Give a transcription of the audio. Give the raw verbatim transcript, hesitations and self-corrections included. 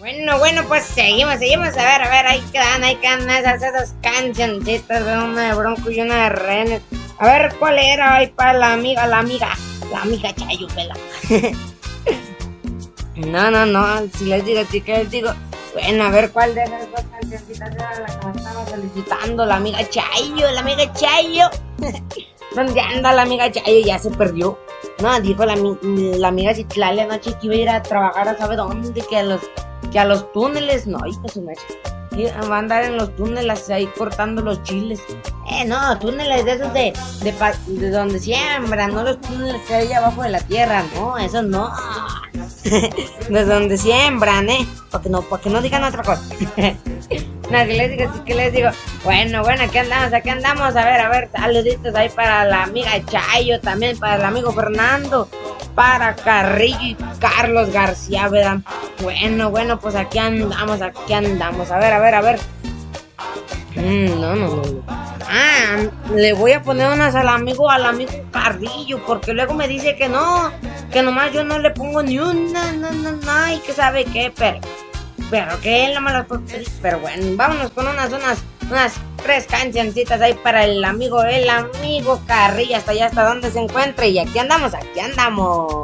Bueno, bueno, pues seguimos, seguimos. A ver, a ver, ahí quedan, ahí quedan esas, esas cancioncitas, una de Bronco y una de Renes. A ver, ¿cuál era ahí para la amiga, la amiga, la amiga Chayupela? No, no, no, si les digo, si que les digo. Bueno, a ver, ¿cuál de esas dos cancioncitas era la que me estaba solicitando? La amiga Chayo, la amiga Chayo. ¿Dónde anda la amiga Chayo? Ya se perdió. No, dijo la, la amiga Citlali anoche que iba a ir a trabajar a sabe dónde, que a los, que a los túneles. No, hijo de su mecha. Va a andar en los túneles ahí cortando los chiles. Eh, no, túneles de esos de, de, de donde siembran, no los túneles que hay abajo de la tierra. No, esos no. De donde siembran, eh. Para que no, para que no digan otra cosa. No, que les digo, sí que les digo. Bueno, bueno, aquí andamos, aquí andamos. A ver, a ver, saluditos ahí para la amiga Chayo, también para el amigo Fernando, para Carrillo y Carlos García, ¿verdad? Bueno, bueno, pues aquí andamos, aquí andamos. A ver, a ver, a ver. Mm, no, no, no, no. Ah, le voy a poner unas al amigo, al amigo Carrillo, porque luego me dice que no, que nomás yo no le pongo ni una, no, no, no, y que sabe qué, pero, pero que él no me las puede pedir. Pero bueno, vámonos con unas, unas, unas tres cancioncitas ahí para el amigo, el amigo Carrillo, hasta allá, hasta donde se encuentre, y aquí andamos, aquí andamos.